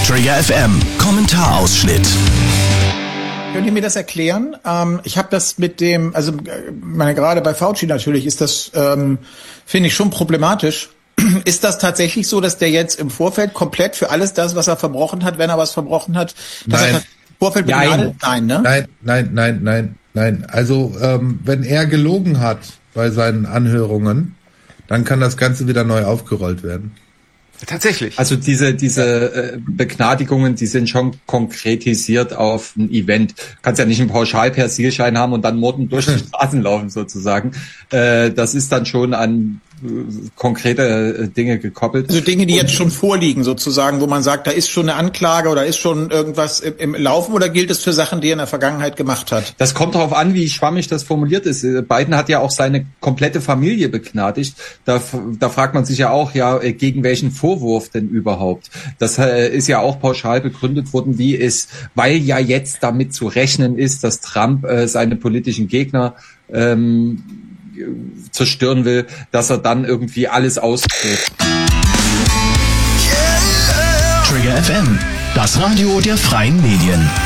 Trigger FM Kommentarausschnitt. Könnt ihr mir das erklären? Ich habe das mit dem, gerade bei Fauci natürlich ist das, finde ich schon problematisch. Ist das tatsächlich so, dass der jetzt im Vorfeld komplett für alles das, was er verbrochen hat, wenn er was verbrochen hat, dass er im Vorfeld begnadet? Nein, ne? Nein. Also wenn er gelogen hat bei seinen Anhörungen, dann kann das Ganze wieder neu aufgerollt werden. Tatsächlich. Also diese Begnadigungen, die sind schon konkretisiert auf ein Event. Du kannst ja nicht einen Pauschal-Persilschein haben und dann morden durch die Straßen laufen sozusagen. Das ist dann schon an konkrete Dinge gekoppelt. Also Dinge, die jetzt schon vorliegen sozusagen, wo man sagt, da ist schon eine Anklage oder ist schon irgendwas im Laufen, oder gilt es für Sachen, die er in der Vergangenheit gemacht hat? Das kommt darauf an, wie schwammig das formuliert ist. Biden hat ja auch seine komplette Familie begnadigt. Da fragt man sich ja auch, gegen welchen Vorwurf denn überhaupt? Das ist ja auch pauschal begründet worden, weil ja jetzt damit zu rechnen ist, dass Trump seine politischen Gegner zerstören will, dass er dann irgendwie alles ausgräbt. Trigger FM, das Radio der freien Medien.